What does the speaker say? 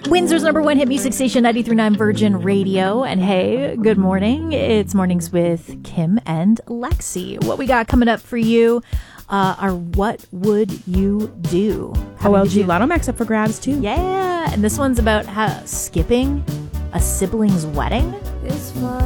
Windsor's number one hit music station, 93.9 Virgin Radio. And hey, good morning. It's Mornings with Kim and Lexi. What we got coming up for you are What Would You Do? OLG Lotto Max up for grabs, too. Yeah. And this one's about skipping a sibling's wedding. It's fun.